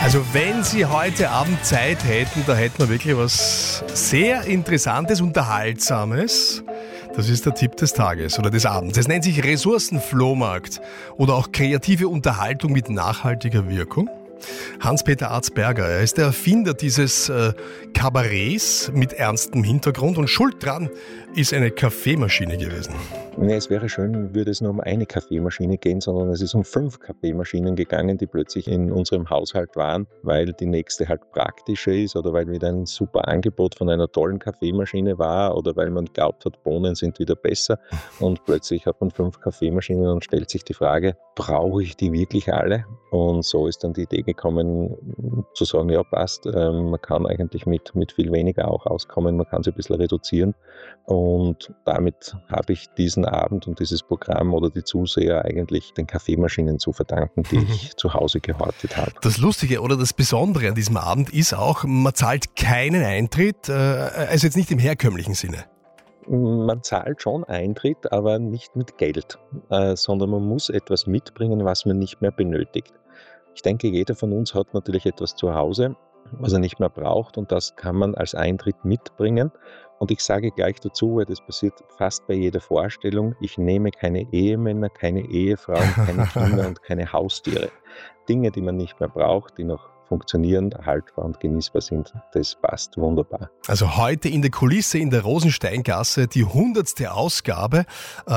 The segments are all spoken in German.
Also wenn Sie heute Abend Zeit hätten, da hätten wir wirklich was sehr Interessantes, Unterhaltsames. Das ist der Tipp des Tages oder des Abends. Es nennt sich Ressourcenflohmarkt oder auch kreative Unterhaltung mit nachhaltiger Wirkung. Hans-Peter Arzberger, er ist der Erfinder dieses Kabarets mit ernstem Hintergrund und schuld dran ist eine Kaffeemaschine gewesen. Ja, es wäre schön, würde es nur um eine Kaffeemaschine gehen, sondern es ist um 5 Kaffeemaschinen gegangen, die plötzlich in unserem Haushalt waren, weil die nächste halt praktischer ist oder weil wieder ein super Angebot von einer tollen Kaffeemaschine war oder weil man glaubt hat, Bohnen sind wieder besser und plötzlich hat man 5 Kaffeemaschinen und stellt sich die Frage, brauche ich die wirklich alle? Und so ist dann die Idee gekommen, zu sagen, ja passt, man kann eigentlich mit viel weniger auch auskommen, man kann sie ein bisschen reduzieren und damit habe ich diesen Abend und dieses Programm oder die Zuseher eigentlich den Kaffeemaschinen zu verdanken, die ich zu Hause gehortet habe. Das Lustige oder das Besondere an diesem Abend ist auch, man zahlt keinen Eintritt, also jetzt nicht im herkömmlichen Sinne. Man zahlt schon Eintritt, aber nicht mit Geld, sondern man muss etwas mitbringen, was man nicht mehr benötigt. Ich denke, jeder von uns hat natürlich etwas zu Hause, was er nicht mehr braucht und das kann man als Eintritt mitbringen. Und ich sage gleich dazu, weil das passiert fast bei jeder Vorstellung, ich nehme keine Ehemänner, keine Ehefrauen, keine Kinder und keine Haustiere. Dinge, die man nicht mehr braucht, die noch funktionieren, haltbar und genießbar sind, das passt wunderbar. Also heute in der Kulisse in der Rosensteingasse die 100. Ausgabe.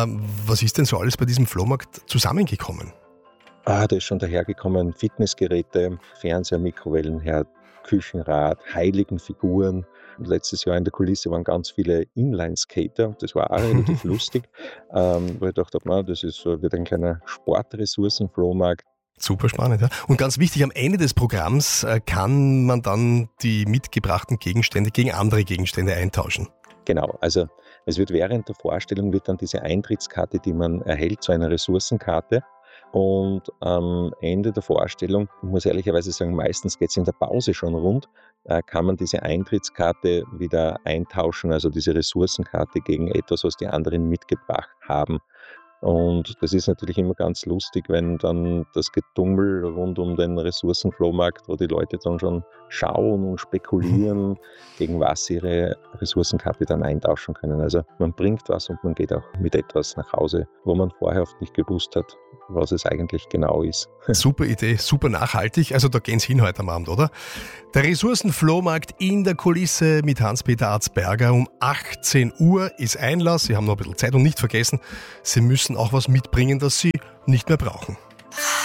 Was ist denn so alles bei diesem Flohmarkt zusammengekommen? Da ist schon dahergekommen, Fitnessgeräte, Fernseher, Mikrowellenherd, Küchenrad, Heiligenfiguren. Letztes Jahr in der Kulisse waren ganz viele Inline-Skater. Das war auch relativ lustig, weil ich dachte, das wird ein kleiner Sportressourcenflohmarkt. Super spannend, ja. Und ganz wichtig, am Ende des Programms kann man dann die mitgebrachten Gegenstände gegen andere Gegenstände eintauschen. Genau, also es wird während der Vorstellung wird dann diese Eintrittskarte, die man erhält, zu einer Ressourcenkarte. Und am Ende der Vorstellung, ich muss ehrlicherweise sagen, meistens geht es in der Pause schon rund, kann man diese Eintrittskarte wieder eintauschen, also diese Ressourcenkarte gegen etwas, was die anderen mitgebracht haben. Und das ist natürlich immer ganz lustig, wenn dann das Getummel rund um den Ressourcenflohmarkt, wo die Leute dann schon schauen und spekulieren, gegen was sie ihre Ressourcenkarte dann eintauschen können. Also man bringt was und man geht auch mit etwas nach Hause, wo man vorher oft nicht gewusst hat, was es eigentlich genau ist. Super Idee, super nachhaltig. Also da gehen Sie hin heute am Abend, oder? Der Ressourcenflohmarkt in der Kulisse mit Hans-Peter Arzberger. Um 18 Uhr ist Einlass. Sie haben noch ein bisschen Zeit und nicht vergessen, Sie müssen auch was mitbringen, das Sie nicht mehr brauchen.